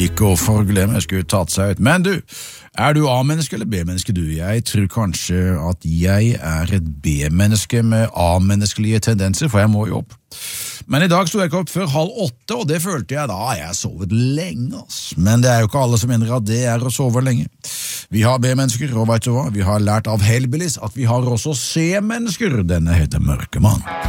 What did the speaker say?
Ikke å forglemme, jeg skulle tatt seg ut. Men du, er du A-menneske eller B-menneske du? Jeg tror kanskje at jeg er et B-menneske med A-menneskelige tendenser, for jeg må jo opp. Men i dag stod jeg ikke opp før 7:30, og det følte jeg da. Jeg sovet lenge, ass. Men det er jo ikke alle som mener at det er å sove lenge. Vi har B-mennesker, og vet du hva? Vi har lært av Hellbillies at vi har også C-mennesker. Denne heter Mørkemann.